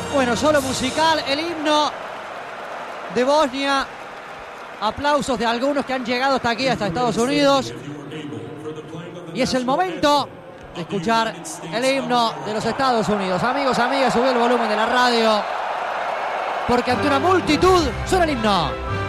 Bueno, solo musical, el himno de Bosnia. Aplausos de algunos que han llegado hasta aquí, hasta Estados Unidos. Y es el momento de escuchar el himno de los Estados Unidos. Amigos, amigas, subid el volumen de la radio, porque ante una multitud suena el himno.